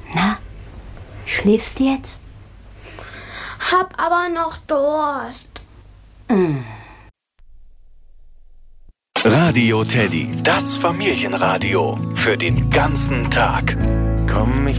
Na, schläfst du jetzt? Hab aber noch Durst. Radio Teddy, das Familienradio für den ganzen Tag. Komm, ich